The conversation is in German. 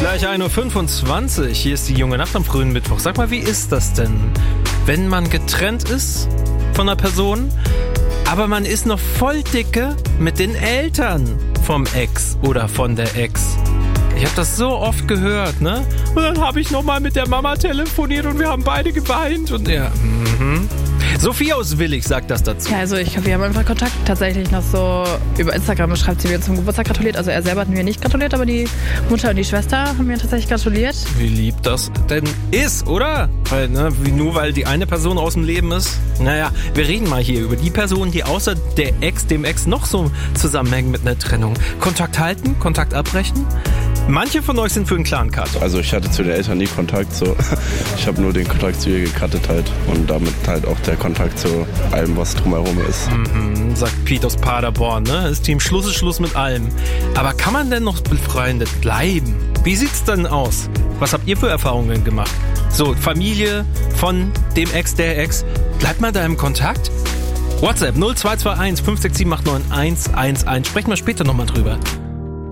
Gleich 1.25 Uhr. Hier ist die junge Nacht am frühen Mittwoch. Sag mal, wie ist das denn, wenn man getrennt ist von einer Person, aber man ist noch voll dicke mit den Eltern vom Ex oder von der Ex? Ich habe das so oft gehört, ne? Und dann habe ich nochmal mit der Mama telefoniert und wir haben beide geweint und ja. Sophie aus Willig sagt das dazu. Ja, also wir haben einfach Kontakt tatsächlich noch so über Instagram, schreibt sie mir zum Geburtstag gratuliert. Also er selber hat mir nicht gratuliert, aber die Mutter und die Schwester haben mir tatsächlich gratuliert. Wie lieb das denn ist, oder? Weil, ne, nur weil die eine Person aus dem Leben ist. Naja, wir reden mal hier über die Personen, die außer dem Ex noch so zusammenhängen mit einer Trennung. Kontakt halten, Kontakt abbrechen. Manche von euch sind für einen Clan-Cut. Also ich hatte zu den Eltern nie Kontakt, so. Ich habe nur den Kontakt zu ihr gecuttet halt und damit halt auch der Kontakt zu allem, was drumherum ist. Sagt Pete aus Paderborn, ne? Ist Team Schluss ist Schluss mit allem. Aber kann man denn noch befreundet bleiben? Wie sieht's denn aus? Was habt ihr für Erfahrungen gemacht? So, Familie von dem Ex, der Ex. Bleibt man da im Kontakt? WhatsApp 0221 567 89 111. Sprechen wir später nochmal drüber.